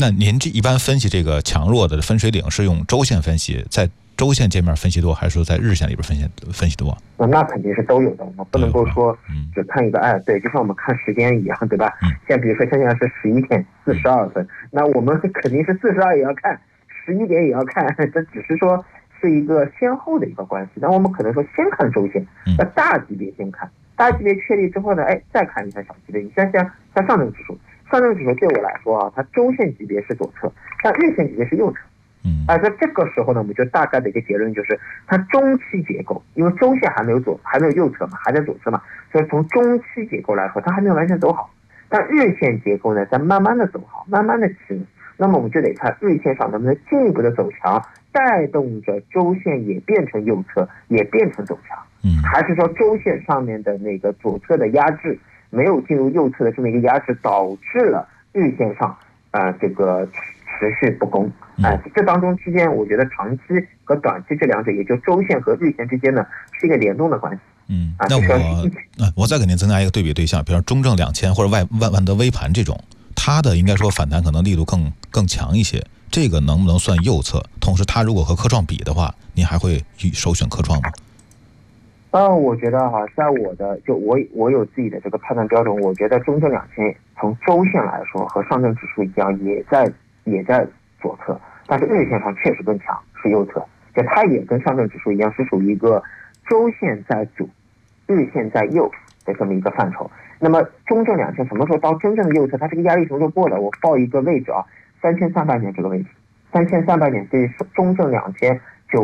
那您这一般分析这个强弱的分水岭是用周线分析，在周线界面分析多，还是说在日线里边分析多？ 那肯定是都有的，我们不能够说只看一个。对，就像我们看时间一样，对吧？现在比如说现在是11:42，那我们肯定是42也要看，11点也要看，这只是说是一个先后的一个关系。那我们可能说先看周线，要大级别先看，大级别确立之后呢，再看一下小级别。你像上证指数对我来说啊，它周线级别是左侧，但日线级别是右侧。在这个时候呢，我们就大概的一个结论就是，它中期结构，因为周线还没有右侧嘛，还在左侧嘛，所以从中期结构来说，它还没有完全走好。但日线结构呢，在慢慢的走好，慢慢的起，那么我们就得看日线上能不能进一步的走强，带动着周线也变成右侧，也变成走强。还是说周线上面的那个左侧的压制没有进入右侧的这么一个压制，导致了日线上这个持续不攻。这当中之间，我觉得长期和短期这两者，也就周线和日线之间呢，是一个联动的关系。 那我再给您增加一个对比对象，比如说中证2000或者万德微盘这种，它的应该说反弹可能力度更强一些，这个能不能算右侧？同时，它如果和科创比的话，您还会首选科创吗？ 我觉得在我的我有自己的这个判断标准，我觉得中证2000从周线来说和上证指数一样，也在左侧，但是日线上确实更强，是右侧。就它也跟上证指数一样，是属于一个周线在左，日线在右的这么一个范畴。那么中证2000什么时候到真正的右侧？它这个压力什么时候过了？我报一个位置啊，3300点这个位置，3300点对中证2000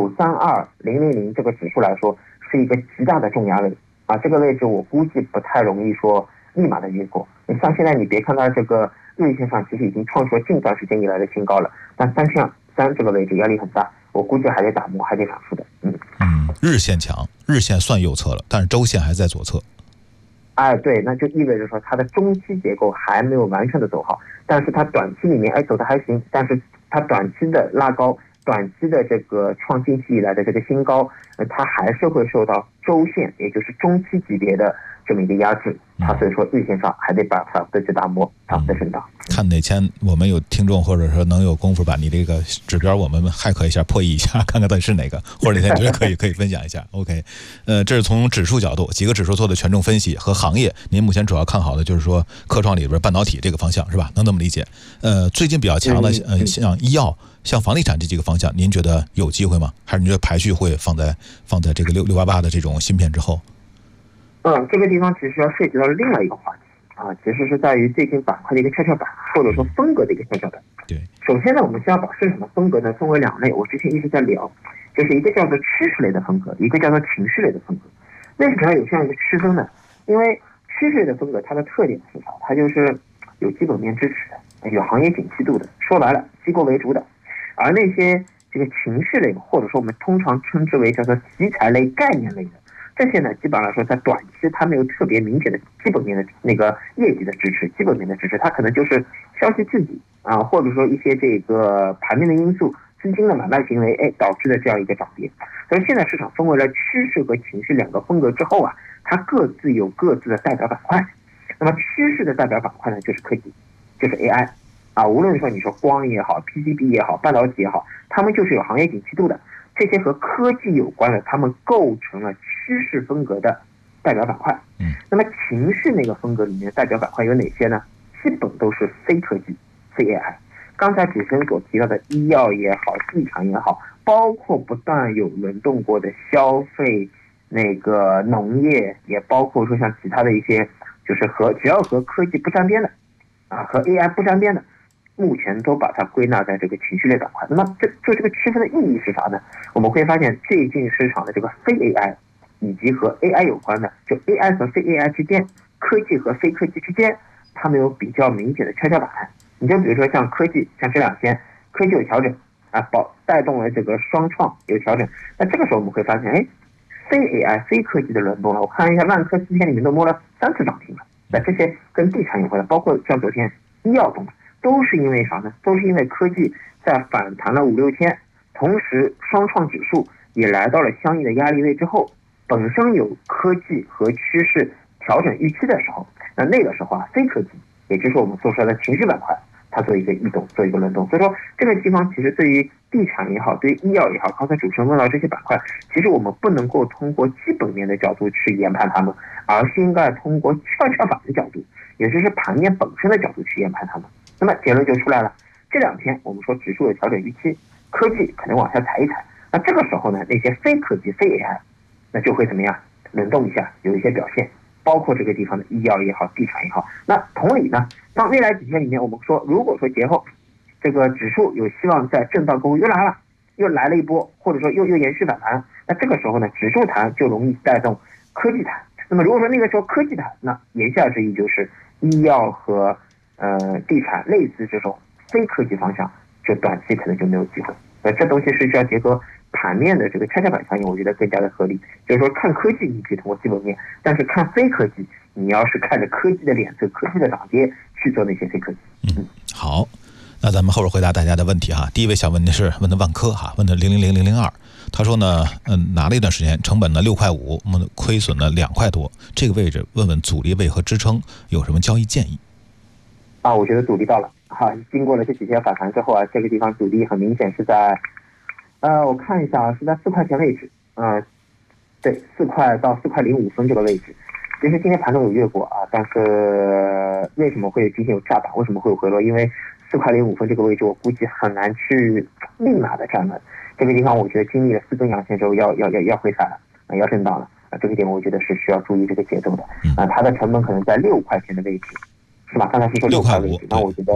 932000这个指数来说是一个极大的重压位啊，这个位置我估计不太容易说立马的越过。你像现在你别看它这个日线上其实已经创出了近段时间以来的新高了，但3300这个位置压力很大，我估计还得打磨，还得反复的。 日线强，日线算右侧了，但是周线还在左侧。 对，那就意味着说它的中期结构还没有完全的走好，但是它短期里面走的还行，但是它短期的拉高，短期的这个创近期以来的这个新高，它还是会受到周线，也就是中期级别的这么一个压制。它所以说日线上还得反复的去打磨，反复的震荡。 看哪天我们有听众或者说能有功夫把你这个指标我们hack一下破译一下，看看到底是哪个，或者哪天觉得可以分享一下。OK， 这是从指数角度几个指数做的权重分析和行业，您目前主要看好的就是说科创里边半导体这个方向是吧？能这么理解？最近比较强的像医药、像房地产这几个方向，您觉得有机会吗？还是您觉得排序会放在这个688的这种芯片之后？ 这个地方其实要涉及到另外一个话题其实是在于最近板块的一个跷跷板，或者说风格的一个跷跷板。 对， 首先呢，我们先要把市场的风格呢分为两类，我之前一直在聊，就是一个叫做趋势类的风格，一个叫做情绪类的风格。为什么要有这样一个区分呢？因为趋势类的风格它的特点是啥？它就是有基本面支持的，有行业景气度的，说白了机构为主的。而那些这个情绪类，或者说我们通常称之为叫做题材类、概念类的，这些呢，基本上来说，在短期它没有特别明显的基本面的那个业绩的支持，基本面的支持，它可能就是消息刺激或者说一些这个盘面的因素、资金的买卖行为，导致的这样一个涨跌。所以现在市场分为了趋势和情绪两个风格之后它各自有各自的代表板块。那么趋势的代表板块呢，就是科技，就是 AI 无论说你说光也好、PCB 也好、半导体也好，它们就是有行业景气度的。这些和科技有关的，它们构成了趋势风格的代表板块。那么情绪那个风格里面的代表板块有哪些呢？基本都是非科技、非 AI。刚才主持人所提到的医药也好、地产也好，包括不断有轮动过的消费、那个农业，也包括说像其他的一些，就是只要和科技不沾边的和 AI 不沾边的，目前都把它归纳在这个情绪类板块。那么这个区分的意义是啥呢？我们会发现最近市场的这个非 AI 以及和 AI 有关的，就 AI 和非 AI 之间，科技和非科技之间，它们有比较明显的跷跷板。你就比如说像科技，像这两天科技有调整带动了这个双创有调整，那这个时候我们会发现非 AI 非科技的轮动了。我看一下万科4天里面都摸了3次涨停了。那这些跟地产有关的，包括像昨天医药动都是因为啥呢？都是因为科技在反弹了5-6天，同时双创指数也来到了相应的压力位之后，本身有科技和趋势调整预期的时候，那个时候非科技，也就是我们所说的情绪板块， 它做一个异动，做一个轮动。所以说这个地方其实对于地产也好，对于医药也好，刚才主持人问到这些板块，其实我们不能够通过基本面的角度去研判它们，而是应该通过跷跷板的角度，也就是盘面本身的角度去研判它们。那么结论就出来了，这2天我们说指数有调整预期，科技可能往下踩一踩，那这个时候呢，那些非科技非 AI 那就会怎么样轮动一下，有一些表现，包括这个地方的医药也好，地产也好。那同理呢，当未来几天里面我们说，如果说节后这个指数有希望在震荡沟又来了一波，或者说又延续反弹，那这个时候呢，指数弹就容易带动科技弹。那么如果说那个时候科技弹，那言下之意就是医药和地产类似这种非科技方向，就短期可能就没有机会。这东西是需要结合盘面的这个跷跷板效应，我觉得更加的合理。就是说看科技你可以通过基本面，但是看非科技，你要是看着科技的脸色、科技的涨跌去做那些非科技。 好，那咱们后边回答大家的问题哈。第一位想问的是问的万科哈，问的000002，他说呢，拿了一段时间，成本呢6块5，我们亏损呢2块多，这个位置问问阻力位和支撑有什么交易建议？ 我觉得阻力到了哈，经过了这几天反弹之后这个地方阻力很明显是在，我看一下是在4块钱位置，对，4块到4块05分这个位置。其实今天盘中有越过但是为什么会今天有炸板？为什么会有回落？因为4块05分这个位置，我估计很难去立马的站稳。这个地方我觉得经历了4根阳线之后要回踩了，要震荡了这个点我觉得是需要注意这个节奏的它的成本可能在6块钱的位置。是吧？刚才是说6块位置，那我觉得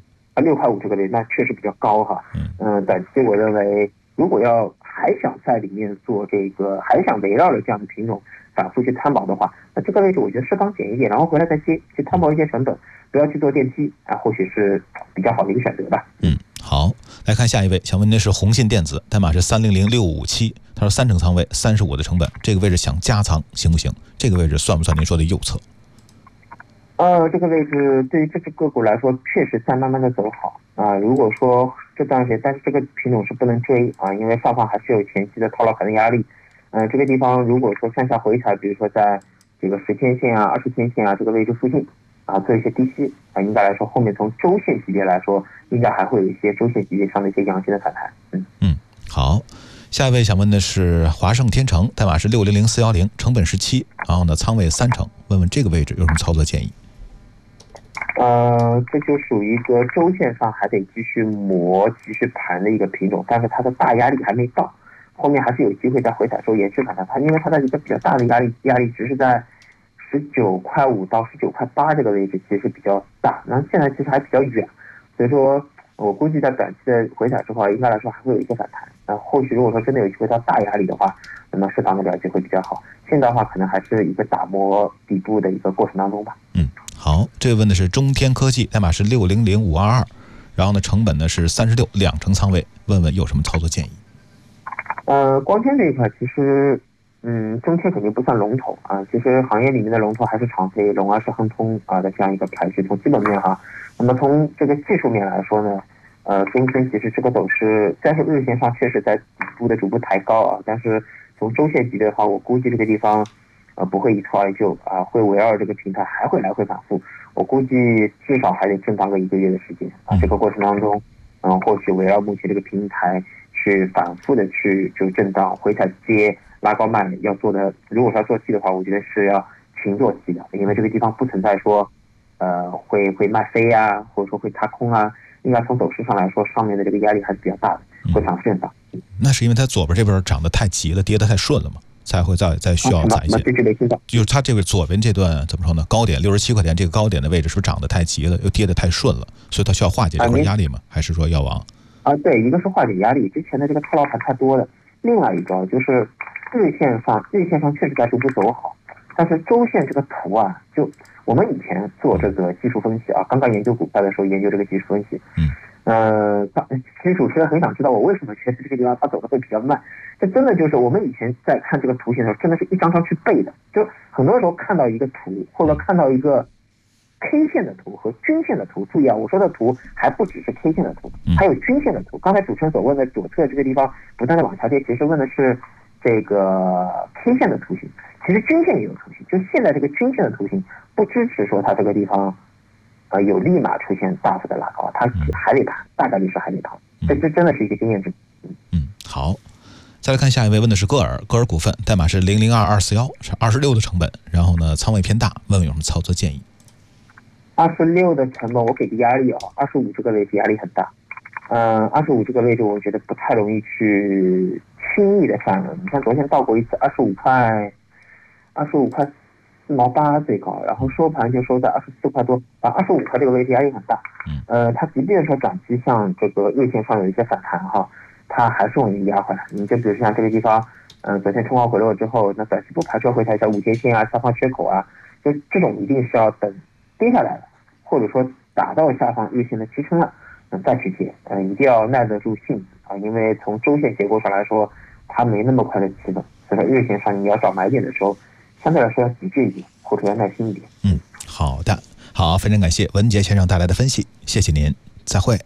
6块5这个位置那确实比较高哈。短期我认为如果要还想在里面做这个，还想围绕着这样的品种反复去摊薄的话，那这个位置我觉得适当减一点，然后回来再接，去摊薄一些成本，不要去做电梯或许是比较好的一个选择吧。 好，来看下一位，想问的是宏信电子，代码是300657，他说3成仓位，35的成本，这个位置想加仓行不行？这个位置算不算您说的右侧？ 这个位置对于这只个股来说，确实在慢慢的走好如果说这段时间，但是这个品种是不能追因为上方还是有前期的套牢盘的压力。这个地方如果说向下回踩，比如说在这个10天线20天线这个位置附近做一些低吸应该来说，后面从周线级别来说，应该还会有一些周线级别上的一些阳线的反弹。 好。下一位想问的是华盛天成，代码是600410，成本17，然后呢仓位3成，问问这个位置有什么操作建议？ 这就属于一个周线上还得继续磨、继续盘的一个品种，但是它的大压力还没到，后面还是有机会在回踩时延续反弹。它因为它的一个比较大的压力值是在19块5到19块8这个位置，其实比较大，那现在其实还比较远，所以说我估计在短期的回踩之后应该来说还会有一些反弹。后续如果说真的有机会到大压力的话，那么适当的了解会比较好。现在的话可能还是一个打磨底部的一个过程当中吧。 好，这个问的是中天科技，代码是600522，然后呢成本呢是36，2成仓位，问问有什么操作建议？ 光纤这一块其实中天肯定不算龙头其实行业里面的龙头还是长飞、龙是亨通的这样一个排序。从基本面那么从这个技术面来说呢，中天其实这个走势在日线上确实在底部的逐步抬高但是从周线级别的话，我估计这个地方不会一蹴而就会围绕这个平台还会来回反复，我估计至少还得震荡个1个月的时间这个过程当中或许围绕目前这个平台去反复的去就震荡回踩接拉高卖，要做的如果是要做期的话，我觉得是要勤做期的，因为这个地方不存在说会卖飞或者说会踏空应该从走势上来说，上面的这个压力还是比较大的，会反复震荡。 那是因为它左边这边涨得太急了，跌得太顺了嘛，才会再需要攒一些。就是它这个左边这段怎么说呢？高点67块钱这个高点的位置是不是涨得太急了，又跌得太顺了，所以它需要化解这块压力吗？还是说要往对，一个是化解压力，之前的这个套牢盘太多了，另外一个就是日线上确实在逐步走好，但是周线这个图就我们以前做这个技术分析刚刚研究股票的时候研究这个技术分析，其实主持人很想知道我为什么觉得这个地方它走的会比较慢。这真的就是我们以前在看这个图形的时候，真的是一张张去背的。就很多时候看到一个图，或者看到一个 K 线的图和均线的图，注意我说的图还不只是 K 线的图，还有均线的图。刚才主持人所问的左侧这个地方不断的往下跌，其实问的是这个 K 线的图形。其实均线也有图形，就是现在这个均线的图形不支持说它这个地方有立马出现大幅的拉高，它还得弹，大概率是还得弹，这真的是一个经验值。 好。再来看下一位，问的是歌尔股份，代码是002241，是26的成本，然后呢仓位偏大，问问有什么操作建议。 26的成本我给个压力25这个位置压力很大。25这个位置我觉得不太容易去轻易的上了。你看昨天到过一次25块4毛8最高，然后收盘就收在24块多，25块这个位置压力很大。它即便说短期像这个日线上有一些反弹它还是容易压回来。你就比如像这个地方，昨天冲高回落之后，那短期不排除回踩一下5天线下方缺口就这种一定是要等跌下来了，或者说打到下方日线的支撑了，再去接。一定要耐得住性子因为从周线结构上来说，它没那么快的启动，所以说日线上你要找买点的时候，相对来说要极致一点，或者要耐心一点。 好的，好，非常感谢文杰先生带来的分析，谢谢您，再会。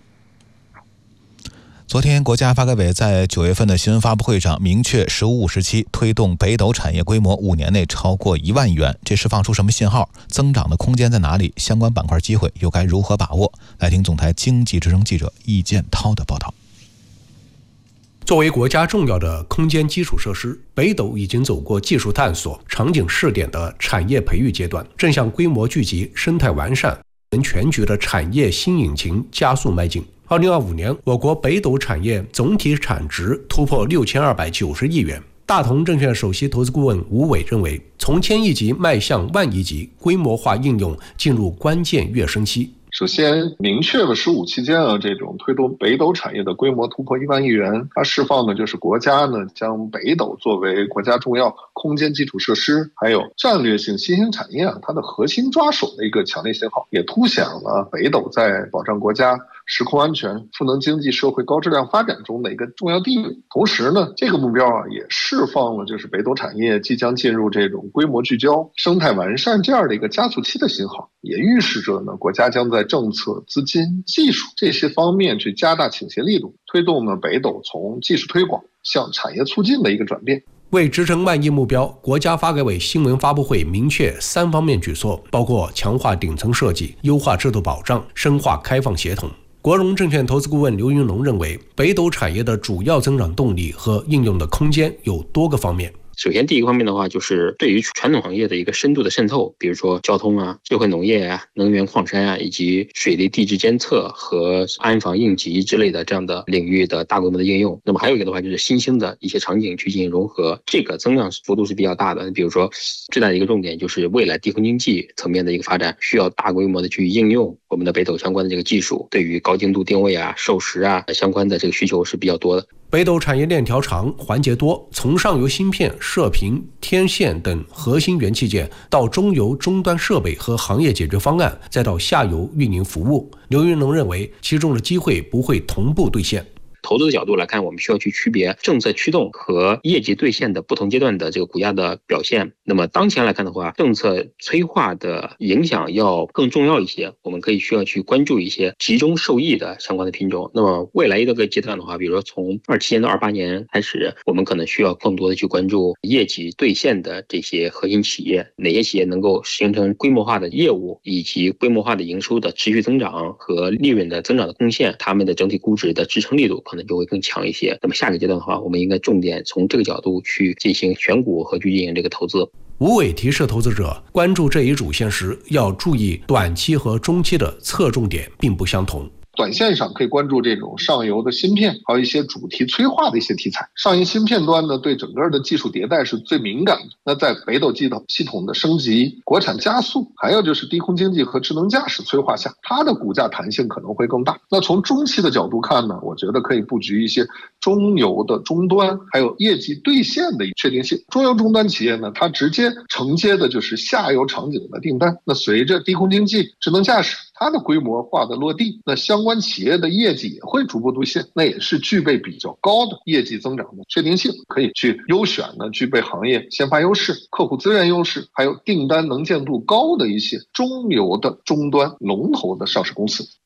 昨天，国家发改委在9月份的新闻发布会上明确“十五五”时期推动北斗产业规模5年内超过1万亿元，这释放出什么信号？增长的空间在哪里？相关板块机会又该如何把握？来听总台经济之声记者易建涛的报道。 作为国家重要的空间基础设施，北斗已经走过技术探索、场景试点的产业培育阶段，正向规模聚集、生态完善、全局的产业新引擎加速迈进。2025年，我国北斗产业总体产值突破6290亿元。大同证券首席投资顾问吴伟认为，从1000亿级迈向万亿级，规模化应用进入关键跃升期。 首先明确了15期间这种推动北斗产业的规模突破1万亿元，它释放的就是国家呢将北斗作为国家重要空间基础设施还有战略性新兴产业它的核心抓手的一个强烈信号，也凸显了北斗在保障国家时空安全、赋能经济社会高质量发展中的一个重要地位。同时呢，这个目标也释放了就是北斗产业即将进入这种规模聚焦、生态完善这样的一个加速期的信号，也预示着呢国家将在政策、资金、技术这些方面去加大倾斜力度，推动呢北斗从技术推广向产业促进的一个转变。 为支撑万亿目标，国家发改委新闻发布会明确3方面举措，包括强化顶层设计、优化制度保障、深化开放协同。国融证券投资顾问刘云龙认为，北斗产业的主要增长动力和应用的空间有多个方面。 首先第一个方面的话，就是对于传统行业的一个深度的渗透，比如说交通智慧农业能源矿山以及水利地质监测和安防应急之类的这样的领域的大规模的应用。那么还有一个的话，就是新兴的一些场景去进行融合，这个增长幅度是比较大的。比如说最大的一个重点就是未来低空经济层面的一个发展，需要大规模的去应用我们的北斗相关的这个技术，对于高精度定位授时相关的这个需求是比较多的。 北斗产业链条长，环节多，从上游芯片、射频、天线等核心元器件，到中游终端设备和行业解决方案，再到下游运营服务。刘云龙认为，其中的机会不会同步兑现。 投资的角度来看，我们需要去区别政策驱动和业绩兑现的不同阶段的这个股价的表现。那么当前来看的话，政策催化的影响要更重要一些，我们需要去关注一些集中受益的相关的品种。那么未来一个阶段的话，比如说从27年到28年开始，我们可能需要更多的去关注业绩兑现的这些核心企业，哪些企业能够形成规模化的业务以及规模化的营收的持续增长和利润的增长的贡献，他们的整体估值的支撑力度可能就会更强一些。那么下个阶段的话，我们应该重点从这个角度去进行选股和去进行这个投资。 吴伟提示投资者关注这一主线时，要注意短期和中期的侧重点并不相同。 短线上可以关注这种上游的芯片，还有一些主题催化的一些题材。上游芯片端呢，对整个的技术迭代是最敏感的。那在北斗系统的升级、国产加速，还有就是低空经济和智能驾驶催化下，它的股价弹性可能会更大。那从中期的角度看呢，我觉得可以布局一些中游的终端，还有业绩兑现的确定性。中游终端企业呢，它直接承接的就是下游场景的订单。那随着低空经济、智能驾驶它的规模化的落地，那相关企业的业绩也会逐步兑现，那也是具备比较高的业绩增长的确定性，可以去优选呢具备行业先发优势、客户资源优势，还有订单能见度高的一些中游的终端龙头的上市公司。